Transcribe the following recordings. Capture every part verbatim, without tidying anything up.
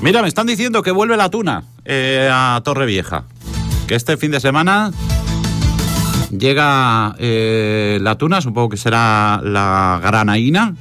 Mira, me están diciendo que vuelve la tuna eh, a Torrevieja. Que este fin de semana llega eh, la tuna, supongo que será la granaína.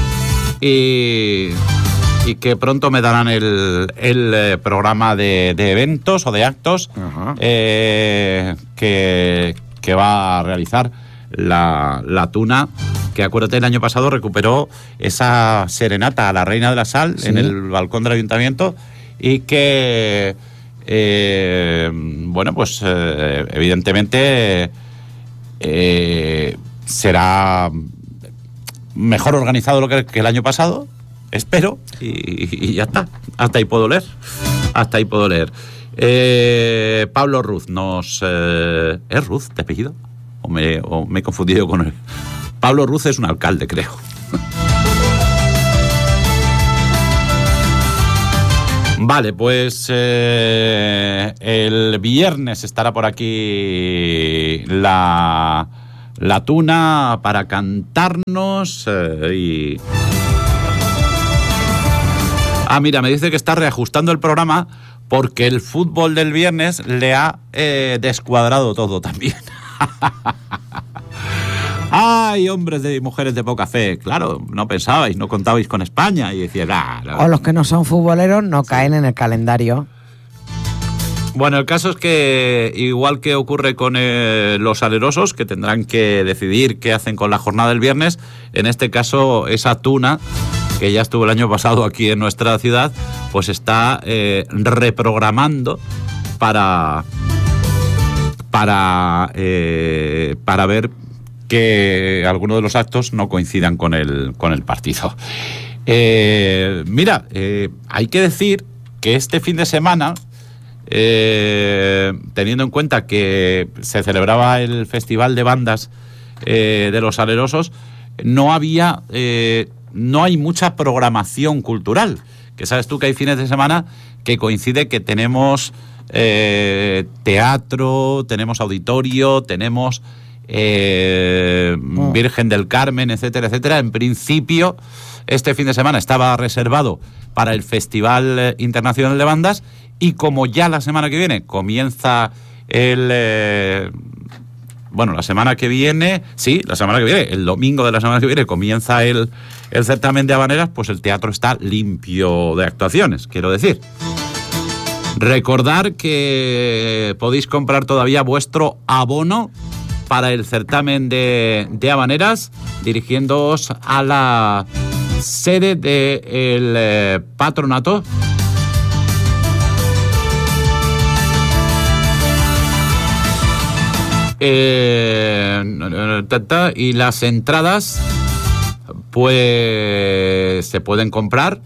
Y, y que pronto me darán el, el eh, programa de, de eventos o de actos eh, que, que va a realizar la, la tuna, que acuérdate, el año pasado recuperó esa serenata a la Reina de la Sal, ¿sí?, en el balcón del ayuntamiento, y que eh, bueno, pues eh, evidentemente eh, será mejor organizado lo que, que el año pasado, espero, y, y ya está. Hasta ahí puedo leer. Hasta ahí puedo leer. Eh, Pablo Ruz nos... Eh, ¿Es Ruz de apellido? ¿O me, o me he confundido con él? Pablo Ruz es un alcalde, creo. Vale, pues eh, el viernes estará por aquí la... La tuna para cantarnos eh, y... Ah, mira, me dice que está reajustando el programa porque el fútbol del viernes le ha eh, descuadrado todo también. Ay, hombres y mujeres de poca fe. Claro, no pensabais, no contabais con España. Y decía, ah, no. O los que no son futboleros no sí. caen en el calendario. Bueno, el caso es que, igual que ocurre con eh, los alerosos, que tendrán que decidir qué hacen con la jornada del viernes, en este caso esa tuna, que ya estuvo el año pasado aquí en nuestra ciudad, pues está eh, reprogramando para, para, eh, para ver que algunos de los actos no coincidan con el, con el partido. Eh, mira, eh, hay que decir que este fin de semana... Eh, teniendo en cuenta que se celebraba el Festival de Bandas eh, de los Salerosos, no había, eh, no hay mucha programación cultural. Que sabes tú que hay fines de semana que coincide que tenemos eh, teatro, tenemos auditorio, tenemos eh, oh. Virgen del Carmen, etcétera, etcétera. En principio, este fin de semana estaba reservado para el Festival Internacional de Bandas. Y como ya la semana que viene comienza el... Eh, bueno, la semana que viene... Sí, la semana que viene, el domingo de la semana que viene comienza el, el certamen de habaneras, pues el teatro está limpio de actuaciones, quiero decir. Recordar que podéis comprar todavía vuestro abono para el certamen de, de habaneras dirigiéndoos a la sede del eh, patronato. Eh, y las entradas pues se pueden comprar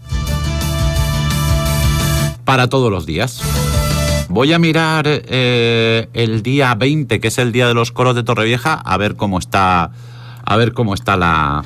para todos los días. Voy a mirar eh, el día veinte, que es el día de los coros de Torrevieja, a ver cómo está, a ver cómo está la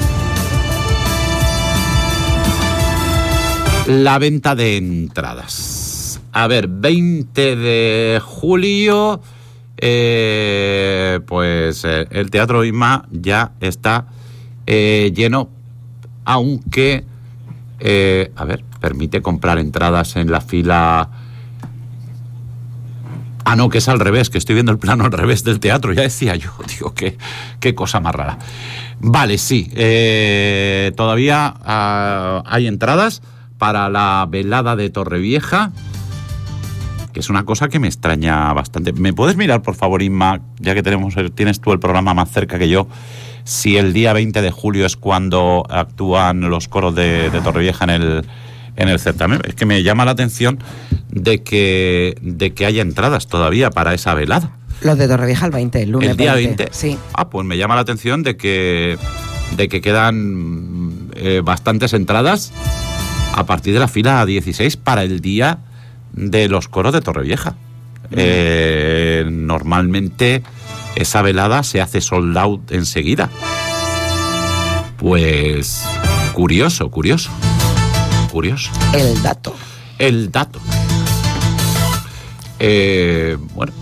la venta de entradas. A ver, veinte de julio. Eh, pues eh, el Teatro Isma ya está eh, lleno, aunque eh, a ver, permite comprar entradas en la fila. Ah, no, que es al revés, que estoy viendo el plano al revés del teatro, ya decía yo, digo, qué, qué cosa más rara. Vale, sí, eh, todavía uh, hay entradas para la velada de Torrevieja, que es una cosa que me extraña bastante. ¿Me puedes mirar, por favor, Inma, ya que tenemos el, tienes tú el programa más cerca que yo, si el día veinte de julio es cuando actúan los coros de, de Torrevieja en el, en el certamen? Es que me llama la atención de que, de que haya entradas todavía para esa velada. Los de Torrevieja el veinte, el lunes ¿El día veinte? veinte? Sí. Ah, pues me llama la atención de que, de que quedan eh, bastantes entradas a partir de la fila dieciséis para el día de los coros de Torrevieja. Eh, normalmente esa velada se hace sold out enseguida. Pues curioso, curioso, curioso. El dato. El dato. Eh, bueno.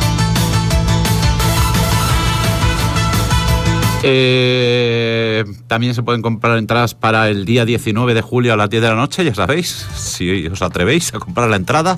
Eh, también se pueden comprar entradas para el día diecinueve de julio a las diez de la noche, ya sabéis, si os atrevéis a comprar la entrada.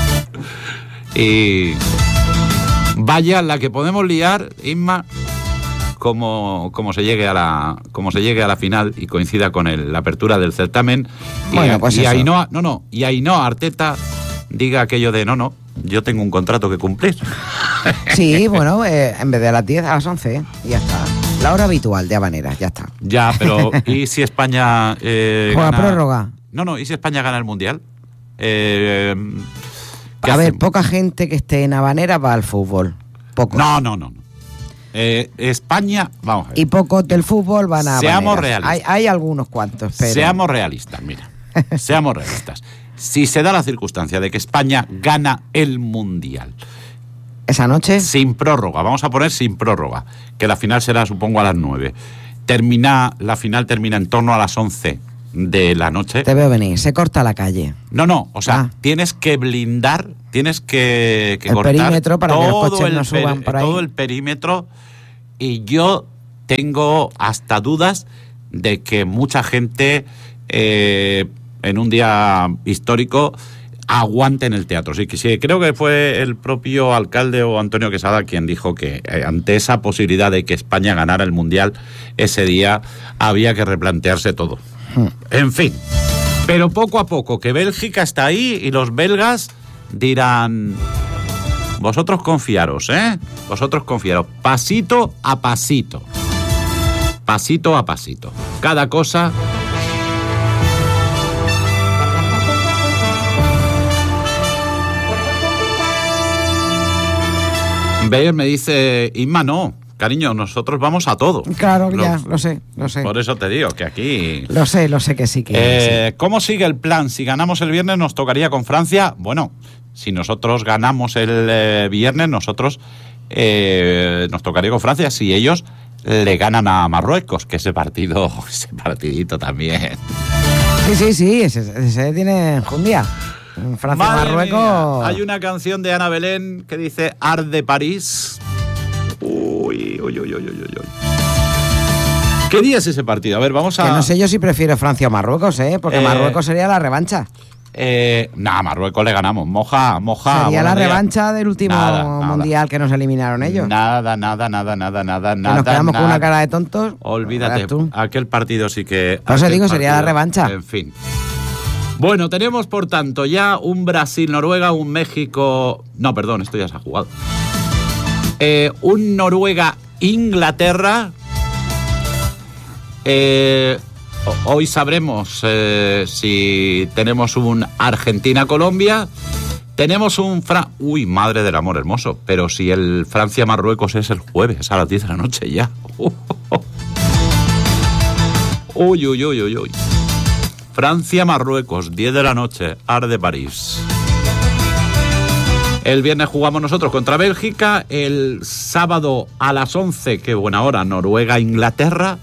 Y vaya la que podemos liar, Inma, como, como se llegue a la como se llegue a la final y coincida con el, la apertura del certamen. Bueno, y, pues y eso. Ainhoa, no, no, y Ainhoa Arteta diga aquello de no, no, yo tengo un contrato que cumplir. Sí, bueno, eh, en vez de a las diez, a las once, y ya está. La hora habitual de Habaneras, ya está. Ya, pero ¿y si España eh, ¿Juega gana? prórroga? No, no, ¿y si España gana el Mundial? Eh, ¿qué A ver, hacemos? poca gente que esté en Habaneras va al fútbol. Poco. No, no, no. no. Eh, España, vamos a ver. Y pocos del fútbol van a Seamos Habaneras. realistas. Hay, hay algunos cuantos, pero... Seamos realistas, mira. Seamos realistas. Si se da la circunstancia de que España gana el Mundial ¿Esa noche? sin prórroga, vamos a poner sin prórroga, que la final será, supongo, a las nueve. Termina, la final termina en torno a las once de la noche. Te veo venir, se corta la calle. No, no, o sea, Ah. tienes que blindar, tienes que, que El cortar perímetro para que los todo coches el no suban per- por ahí. todo el perímetro, y yo tengo hasta dudas de que mucha gente eh, en un día histórico aguante en el teatro. Sí, que sí, creo que fue el propio alcalde o Antonio Quesada quien dijo que eh, ante esa posibilidad de que España ganara el Mundial ese día había que replantearse todo. En fin, pero poco a poco que Bélgica está ahí y los belgas dirán, vosotros confiaros, ¿eh? Vosotros confiaros, pasito a pasito, pasito a pasito, cada cosa. Bayer me dice, Inma, no, cariño, nosotros vamos a todo. Claro, Los- ya, lo sé, lo sé. Por eso te digo que aquí... Lo sé, lo sé que sí que Eh, ¿Cómo sigue el plan? Si ganamos el viernes nos tocaría con Francia. Bueno, si nosotros ganamos el eh, viernes, nosotros eh, nos tocaría con Francia. Si ellos le ganan a Marruecos, que ese partido, ese partidito también. sí. Sí, sí, sí, ese, ese tiene enjundia. En Francia, Madre Marruecos... mía, hay una canción de Ana Belén que dice Art de París. Uy, uy, uy, uy, uy, uy. ¿Qué día es ese partido? A ver, vamos a... Que no sé yo si prefiero Francia o Marruecos, ¿eh? Porque Eh, Marruecos sería la revancha. Eh, nada, Marruecos le ganamos. Moja, moja. Sería la buenos días. revancha del último Nada, nada. mundial que nos eliminaron ellos. Nada, nada, nada, nada, nada, Que nada. nos quedamos con nada. una cara de tontos. Olvídate, Verás tú. aquel partido sí que... Por eso aquel digo, sería la partido, revancha. En fin. Bueno, tenemos por tanto ya un Brasil-Noruega, un México... No, perdón, esto ya se ha jugado. Eh, un Noruega-Inglaterra. Eh, ho- hoy sabremos eh, si tenemos un Argentina-Colombia. Tenemos un... Fra Uy, madre del amor hermoso. Pero si el Francia-Marruecos es el jueves a las diez de la noche ya. Uy, uy, uy, uy, uy. Francia-Marruecos, diez de la noche, Art de París. El viernes jugamos nosotros contra Bélgica. El sábado a las once, qué buena hora, Noruega-Inglaterra.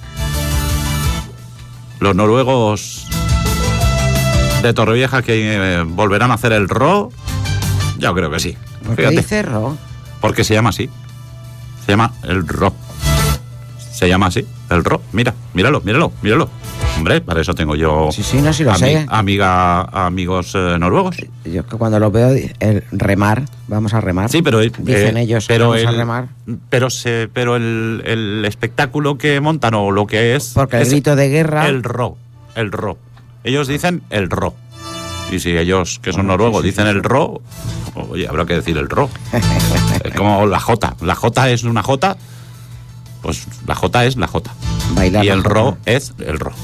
Los noruegos de Torrevieja que eh, volverán a hacer el Ro. Yo creo que sí. ¿Por qué Fíjate. dice Ro? Porque se llama así. Se llama el Ro. Se llama así, el Ro. Mira, míralo, míralo, míralo. Hombre, para eso tengo yo... Sí, sí, no, sí lo ami- sé. Amiga, amigos eh, noruegos. Yo que cuando lo veo, el remar, vamos a remar. Sí, pero... eh, Dicen eh, ellos, pero vamos a el, remar. Pero, se, pero el, el espectáculo que montan o lo que es... Porque el es grito de guerra... El Ro, el Ro. Ellos dicen el Ro. Y si ellos, que son Bueno, noruegos, sí, sí, dicen sí, el sí. Ro, oye, habrá que decir el Ro. Es como la J. La J es una J, pues la J es la J. Bailar Y la el jota. Ro es el Ro.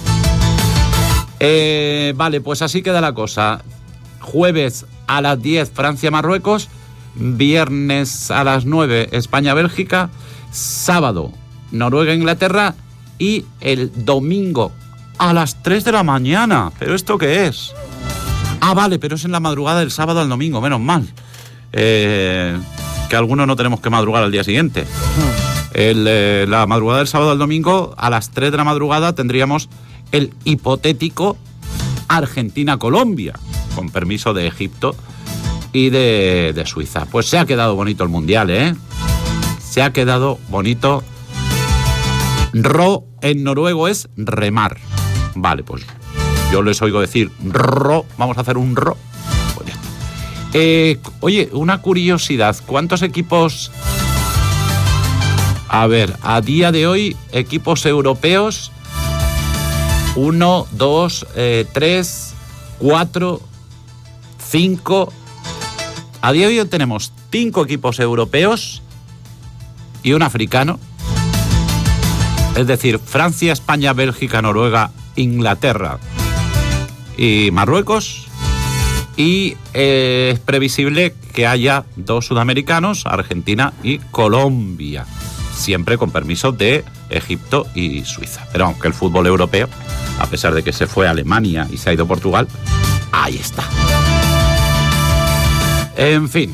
Eh, vale, pues así queda la cosa. Jueves a las diez Francia-Marruecos, viernes a las nueve España-Bélgica, sábado Noruega-Inglaterra y el domingo a las tres de la mañana. ¿Pero esto qué es? Ah, vale, pero es en la madrugada del sábado al domingo, menos mal. Eh, que algunos no tenemos que madrugar al día siguiente. El, eh, la madrugada del sábado al domingo, a las tres de la madrugada, tendríamos el hipotético Argentina-Colombia, con permiso de Egipto y de, de Suiza. Pues se ha quedado bonito el Mundial, ¿eh? Se ha quedado bonito. Ro en noruego es remar. Vale, pues yo les oigo decir ro, vamos a hacer un ro. Pues ya está. Eh, oye, una curiosidad, ¿cuántos equipos... A ver, a día de hoy, equipos europeos, uno, dos, eh, tres, cuatro, cinco. A día de hoy tenemos cinco equipos europeos y un africano. Es decir, Francia, España, Bélgica, Noruega, Inglaterra y Marruecos. Y eh, es previsible que haya dos sudamericanos, Argentina y Colombia. Siempre con permiso de Egipto y Suiza. Pero aunque el fútbol europeo, a pesar de que se fue a Alemania y se ha ido a Portugal, ahí está. En fin.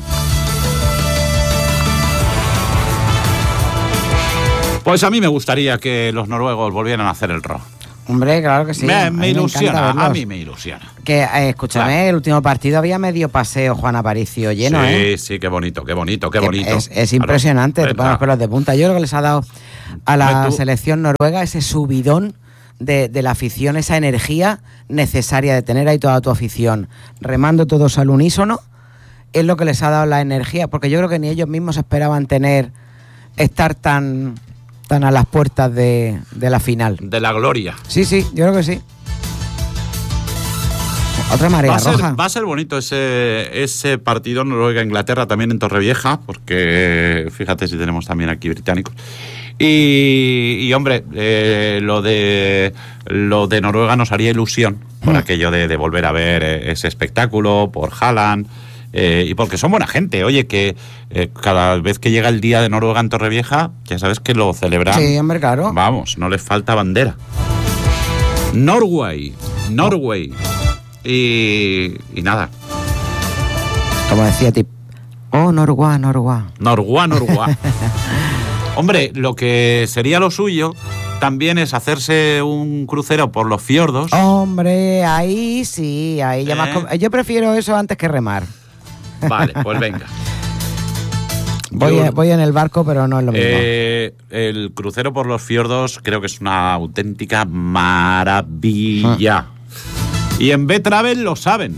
Pues a mí me gustaría que los noruegos volvieran a hacer el ro. Hombre, claro que sí. Me, a me ilusiona, a mí me ilusiona. Que, eh, escúchame, claro. El último partido había medio paseo Juan Aparicio lleno, sí, ¿eh? Sí, sí, qué bonito, qué bonito, qué bonito. Es, es impresionante, claro, te pones los pelos de punta. Yo creo que les ha dado a la tú... selección noruega ese subidón de, de la afición, esa energía necesaria de tener ahí toda tu afición remando todos al unísono, es lo que les ha dado la energía, porque yo creo que ni ellos mismos esperaban tener, estar tan... a las puertas de, de la final. De la gloria. Sí, sí, yo creo que sí. Otra marea va a ser, roja. Va a ser bonito ese, ese partido Noruega-Inglaterra también en Torrevieja, porque fíjate si tenemos también aquí británicos. Y, y hombre, eh, lo de lo de Noruega nos haría ilusión por mm. aquello de, de volver a ver ese espectáculo, por Haaland. Eh, y porque son buena gente, oye, que eh, cada vez que llega el día de Noruega en Torrevieja, ya sabes que lo celebran. Sí, hombre, claro. Vamos, no les falta bandera. Norway, Norway. Y, y nada. Como decía Tip. Oh, Norgua, Norgua. Norgua, Norgua. Hombre, lo que sería lo suyo también es hacerse un crucero por los fiordos. Hombre, ahí sí, ahí ya ¿Eh? más... Yo prefiero eso antes que remar. Vale, pues venga. Voy, Yo, voy en el barco, pero no es lo mismo. Eh, el crucero por los fiordos creo que es una auténtica maravilla. Ah. Y en B-Travel lo saben.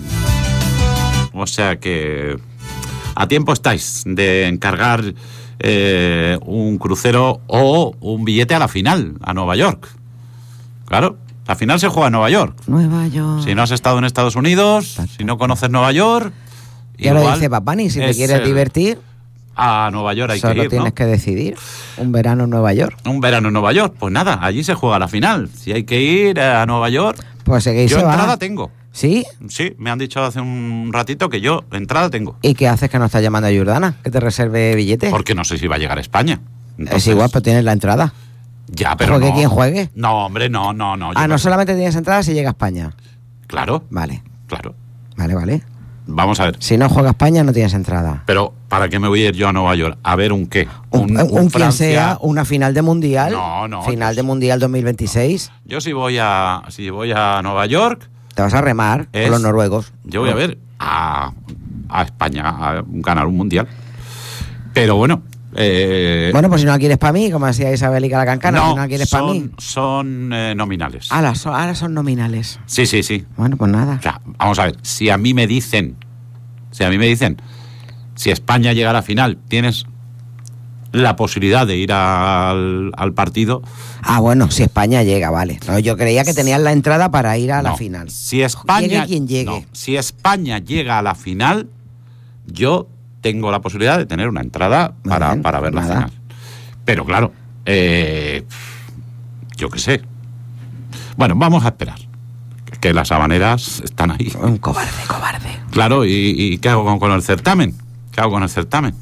O sea que a tiempo estáis de encargar eh, un crucero o un billete a la final, a Nueva York. Claro, la final se juega en Nueva York. Nueva York. Si no has estado en Estados Unidos, si no conoces Nueva York... Ya lo dice Papani, si te quieres el, divertir... A Nueva York hay que ir, solo tienes ¿no? que decidir. Un verano en Nueva York. Un verano en Nueva York. Pues nada, allí se juega la final. Si hay que ir a Nueva York... Pues seguís yo se entrada va. tengo. ¿Sí? Sí, me han dicho hace un ratito que yo entrada tengo. ¿Y qué haces que no estás llamando a Jordana? ¿Que te reserve billete? Porque no sé si va a llegar a España. Entonces... Es igual, pero tienes la entrada. Ya, pero ¿Juegue no. quien juegue? No, hombre, no, no, no. Ah, no solamente tienes entrada si llega a España. Claro. Vale. Claro. Vale, vale. Vamos a ver. Si no juega España, no tienes entrada. Pero, ¿para qué me voy a ir yo a Nueva York? ¿A ver un qué? Un, un, un, un quien sea, una final de Mundial. No, no. Final yo, de Mundial dos mil veintiséis. No. Yo si voy a si voy a Nueva York... Te vas a remar es, con los noruegos. Yo voy a ver a, a España a ganar un Mundial. Pero bueno... Eh, bueno, pues si no la quieres para mí, como decía Isabelica la Cancana, no, si no la quieres para mí. Son eh, nominales. Ahora son, ahora son nominales. Sí, sí, sí. Bueno, pues nada. O sea, vamos a ver, si a mí me dicen, si a mí me dicen, si España llega a la final, tienes la posibilidad de ir al, al partido. Ah, bueno, si España llega, vale. No, yo creía que tenías la entrada para ir a no, la final. Si España, llegue quien llegue. No, si España llega a la final, yo tengo la posibilidad de tener una entrada para, bien, para ver la nada. final. Pero claro, eh, yo qué sé. Bueno, vamos a esperar. Que las habaneras están ahí. Un cobarde, cobarde. Claro, ¿y, y qué hago con, con el certamen? ¿Qué hago con el certamen?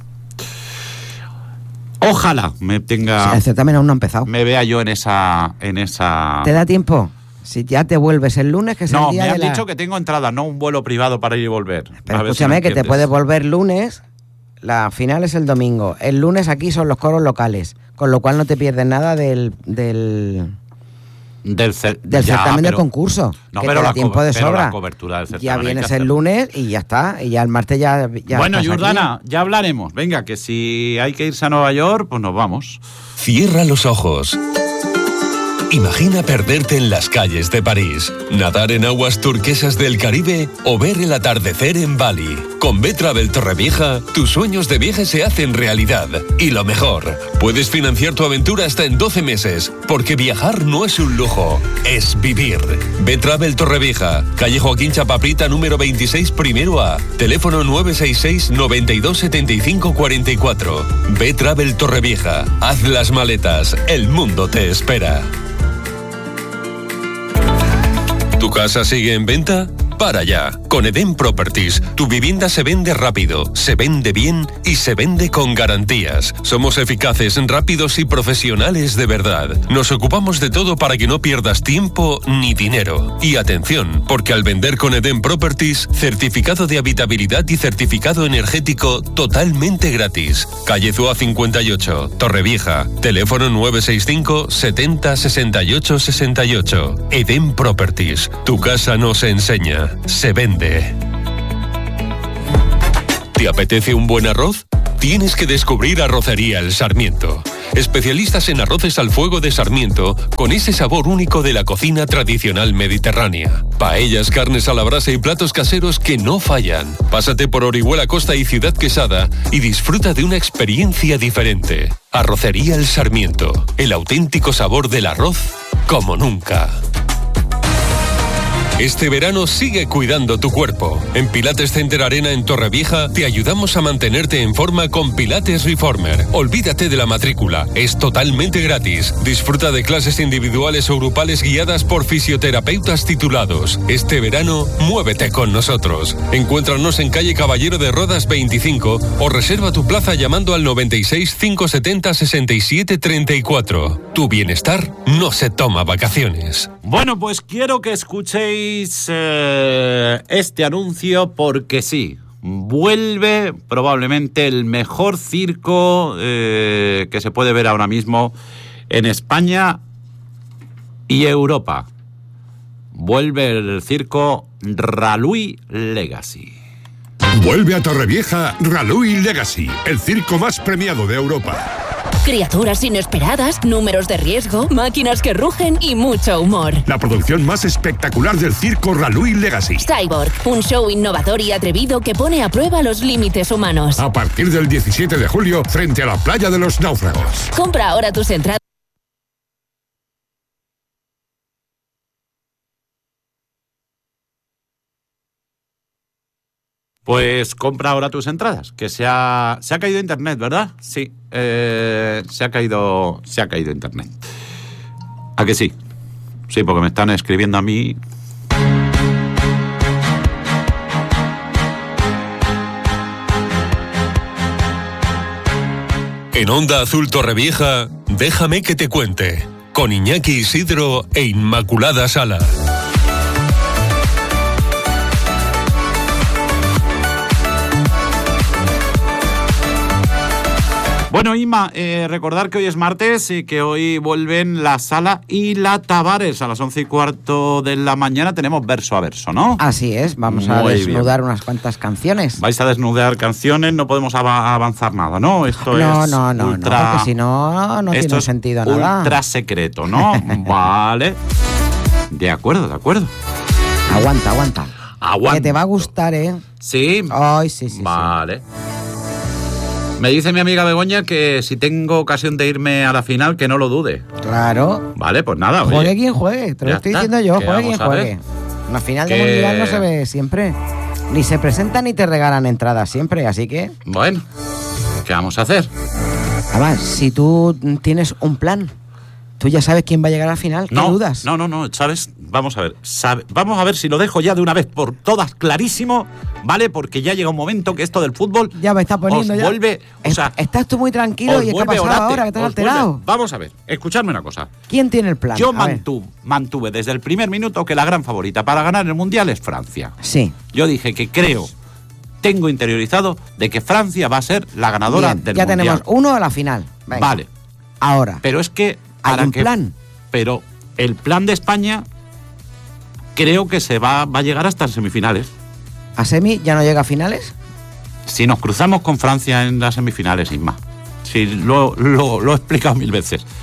Ojalá me tenga... Sí, el certamen aún no ha empezado. Me vea yo en esa... en esa... ¿Te da tiempo? Si ya te vuelves el lunes, que es no, el día me han de la... dicho que tengo entrada, no un vuelo privado para ir y volver. Pero a escúchame, si que te puedes volver lunes... La final es el domingo. El lunes aquí son los coros locales, con lo cual no te pierdes nada del del, del, cer del ya, certamen pero, del concurso. No, que pero te da la tiempo de pero sobra. La cobertura del certamen ya vienes el lunes y ya está. Y ya el martes ya. ya bueno, Jordana, aquí. Ya hablaremos. Venga, que si hay que irse a Nueva York, pues nos vamos. Cierra los ojos Imagina perderte en las calles de París, nadar en aguas turquesas del Caribe o ver el atardecer en Bali. Con B-Travel Torrevieja, tus sueños de viaje se hacen realidad. Y lo mejor, puedes financiar tu aventura hasta en doce meses, porque viajar no es un lujo, es vivir. B-Travel Torrevieja, calle Joaquín Chapaprita número veintiséis, primero A, teléfono nueve seis seis, noventa y dos, setenta y cinco, cuarenta y cuatro. B-Travel Torrevieja, haz las maletas, el mundo te espera. ¿Tu casa sigue en venta? Para ya. Con Edén Properties, tu vivienda se vende rápido, se vende bien y se vende con garantías. Somos eficaces, rápidos y profesionales de verdad. Nos ocupamos de todo para que no pierdas tiempo ni dinero. Y atención, porque al vender con Edén Properties, certificado de habitabilidad y certificado energético totalmente gratis. Calle Zúa cincuenta y ocho, Torrevieja. Teléfono nueve seis cinco, setenta, sesenta y ocho, sesenta y ocho. Edén Properties. Tu casa no se enseña, se vende. ¿Te apetece un buen arroz? Tienes que descubrir Arrocería El Sarmiento. Especialistas en arroces al fuego de Sarmiento, con ese sabor único de la cocina tradicional mediterránea. Paellas, carnes a la brasa y platos caseros que no fallan. Pásate por Orihuela Costa y Ciudad Quesada y disfruta de una experiencia diferente. Arrocería El Sarmiento. El auténtico sabor del arroz como nunca. Este verano sigue cuidando tu cuerpo. En Pilates Center Arena en Torrevieja te ayudamos a mantenerte en forma con Pilates Reformer. Olvídate de la matrícula, es totalmente gratis. Disfruta de clases individuales o grupales guiadas por fisioterapeutas titulados. Este verano, muévete con nosotros. Encuéntranos en calle Caballero de Rodas veinticinco o reserva tu plaza llamando al noventa y seis, cinco setenta, sesenta y siete, treinta y cuatro. Tu bienestar no se toma vacaciones. Bueno, pues quiero que escuchéis eh, este anuncio porque sí, vuelve probablemente el mejor circo eh, que se puede ver ahora mismo en España y Europa. Vuelve el circo Ralui Legacy. Vuelve a Torrevieja Ralui Legacy, el circo más premiado de Europa. Criaturas inesperadas, números de riesgo, máquinas que rugen y mucho humor. La producción más espectacular del circo Ralui Legacy. Cyborg, un show innovador y atrevido que pone a prueba los límites humanos. A partir del diecisiete de julio, frente a la playa de los náufragos. Compra ahora tus entradas. Pues compra ahora tus entradas, que se ha, se ha caído internet, ¿verdad? Sí, eh, se ha caído, se ha caído internet. ¿A que sí? Sí, porque me están escribiendo a mí. En Onda Azul Torrevieja, déjame que te cuente, con Iñaki Isidro e Inmaculada Sala. Bueno, Inma, eh, recordar que hoy es martes y que hoy vuelven La Sala y La Tavares. A las once y cuarto de la mañana tenemos verso a verso, ¿no? Así es, vamos a Muy desnudar bien. unas cuantas canciones. Vais a desnudar canciones, no podemos av- avanzar nada, ¿no? Esto No, es no, no, ultra... no, porque si no, no Esto tiene es sentido nada. ultra secreto, ¿no? Vale. De acuerdo, de acuerdo. Aguanta, aguanta. Aguanto. Que te va a gustar, ¿eh? Sí. Ay, sí, sí, sí. Vale. Me dice mi amiga Begoña que si tengo ocasión de irme a la final, que no lo dude. Claro. Vale, pues nada. Juegue oye. quien juegue, te lo Ya estoy está. diciendo yo, ¿Qué juegue quien vamos a juegue. ver? Una final de Que- mundial no se ve siempre. Ni se presenta ni te regalan entradas siempre, así que... Bueno, ¿qué vamos a hacer? Además, si tú tienes un plan, tú ya sabes quién va a llegar al final, ¿qué No, dudas? no, no, no, ¿sabes? Vamos a ver, sabe- vamos a ver si lo dejo ya de una vez por todas clarísimo, ¿vale? Porque ya llega un momento que esto del fútbol Ya me está poniendo os ya. vuelve, o Est- sea, Estás tú muy tranquilo os y ¿qué ha vuelve pasado orate, ahora que te has os vuelve- alterado? Vamos a ver, escuchadme una cosa. ¿Quién tiene el plan? Yo A ver. mantu- mantuve desde el primer minuto que la gran favorita para ganar el Mundial es Francia. Sí. Yo dije que creo, tengo interiorizado de que Francia va a ser la ganadora Bien, del ya Mundial. tenemos uno a la final. Venga. Vale, Ahora, pero es que... hay para un que- plan. Pero el plan de España creo que se va, va a llegar hasta semifinales. ¿A semi ya no llega a finales? Si nos cruzamos con Francia en las semifinales, Isma. Si lo, lo, lo he explicado mil veces.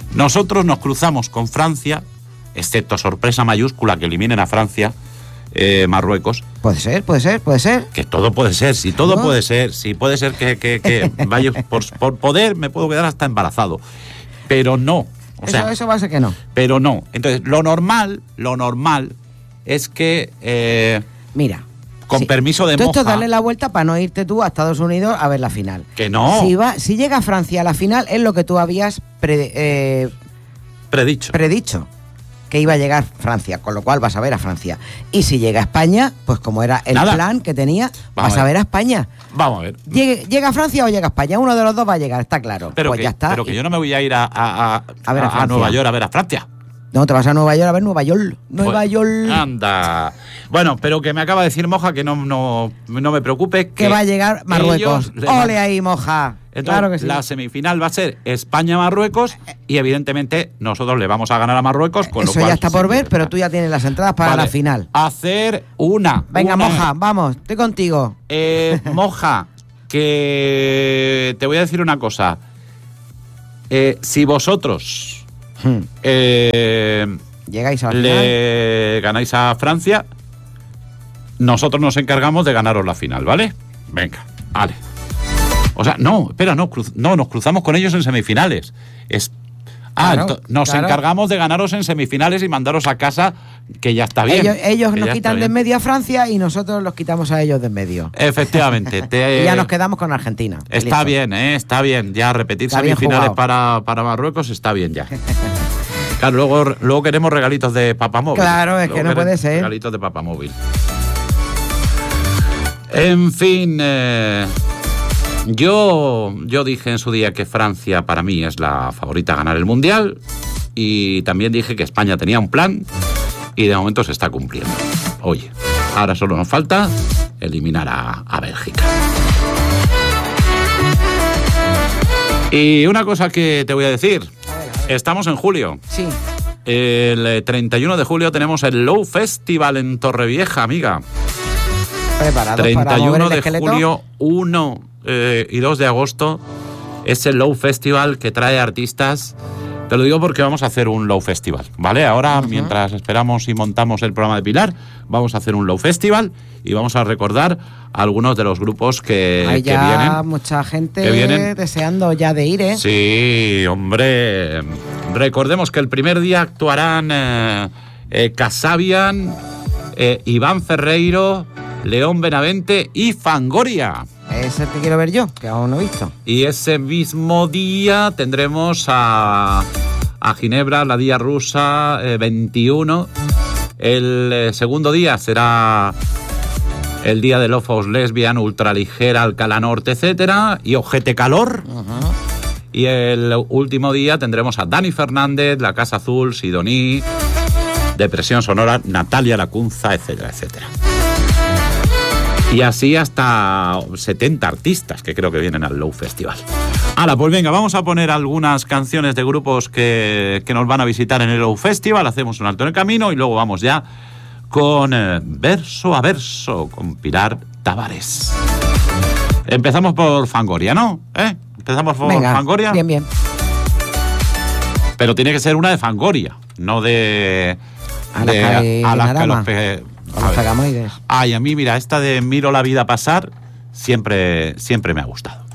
Nosotros nos cruzamos con Francia, excepto sorpresa mayúscula que eliminen a Francia, eh, Marruecos. Puede ser, puede ser, puede ser. Que todo puede ser, si todo ¿no? puede ser, si puede ser que, que, que vaya, por, por poder me puedo quedar hasta embarazado. Pero no. O eso, sea, eso va a ser que no. Pero no. Entonces, lo normal, lo normal es que... Eh, Mira. Con sí. permiso de tú Moja. Esto es darle la vuelta para no irte tú a Estados Unidos a ver la final. Que no. Si, va, si llega Francia a la final es lo que tú habías pre, eh, predicho. predicho. Que iba a llegar Francia, con lo cual vas a ver a Francia. Y si llega a España, pues como era el Nada. plan que tenía, Vamos vas a ver. a ver a España. Vamos a ver. Llegue, ¿Llega a Francia o llega a España? Uno de los dos va a llegar, está claro. Pero, pues que, ya está. pero que yo no me voy a ir a, a, a, a, ver a, a, a Nueva York a ver a Francia. No, te vas a Nueva York a ver Nueva York. Nueva pues, York. Anda. Bueno, pero que me acaba de decir Moja que no, no, no me preocupe. Que, que va a llegar Marruecos. ¡Ole ahí, Moja! Entonces, claro que sí. La semifinal va a ser España-Marruecos y evidentemente nosotros le vamos a ganar a Marruecos. Con Eso lo cual, ya está por sí, ver, pero tú ya tienes las entradas para vale, la final. Hacer una. Venga, una, Moja, vamos, estoy contigo. Eh, Moja, que te voy a decir una cosa. Eh, si vosotros Hmm. eh, Llegáis a la le final. ganáis a Francia, nosotros nos encargamos de ganaros la final, ¿vale? Venga, vale. O sea, no, espera, no, cruz, no, nos cruzamos con ellos en semifinales. Es, ah, Claro, nos claro. encargamos de ganaros en semifinales y mandaros a casa, que ya está bien. Ellos, ellos que nos ya quitan está de en bien. medio a Francia y nosotros los quitamos a ellos de en medio. Efectivamente. Te, Y ya nos quedamos con Argentina. Está Listo. bien, ¿eh? Está bien. Ya repetir Está bien semifinales jugado. para, para Marruecos está bien ya. Claro, luego, luego queremos regalitos de papamóvil. Claro, es Luego que no queremos puede ser. Regalitos de papamóvil. En fin, eh, yo, yo dije en su día que Francia para mí es la favorita a ganar el Mundial y también dije que España tenía un plan y de momento se está cumpliendo. Oye, ahora solo nos falta eliminar a, a Bélgica. Y una cosa que te voy a decir, estamos en julio. Sí. El treinta y uno de julio tenemos el Low Festival en Torrevieja, amiga. Preparados treinta y para mover uno el de esqueleto. julio, uno eh, y dos de agosto es el Low Festival que trae artistas. Te lo digo porque vamos a hacer un Low Festival, ¿vale? Ahora, uh-huh. mientras esperamos y montamos el programa de Pilar, vamos a hacer un Low Festival y vamos a recordar a algunos de los grupos que, Hay que ya vienen. mucha gente que vienen. deseando ya de ir, ¿eh? Sí, hombre. Recordemos que el primer día actuarán eh, eh, Casabian, eh, Iván Ferreiro, León Benavente y Fangoria. Es el que quiero ver yo, que aún no he visto. Y ese mismo día tendremos a, a Ginebra, la Día Rusa, eh, veintiuno. El eh, segundo día será el día de Lofos Lesbian, Ultraligera, Alcalá Norte, etcétera. Y Ojete Calor. Uh-huh. Y el último día tendremos a Dani Fernández, La Casa Azul, Sidoní, Depresión Sonora, Natalia Lacunza, etcétera, etcétera. Y así hasta setenta artistas que creo que vienen al Low Festival. Ahora, pues venga, vamos a poner algunas canciones de grupos que, que nos van a visitar en el Low Festival. Hacemos un alto en el camino y luego vamos ya con eh, Verso a Verso, con Pilar Tavares. Empezamos por Fangoria, ¿no? ¿Eh? Empezamos por venga, Fangoria. Bien, bien. Pero tiene que ser una de Fangoria, no de... Alaska de y Alaska Dinarama. los pe... Con los pegamoides. Ay, a mí, mira, esta de Miro la vida pasar siempre, siempre me ha gustado.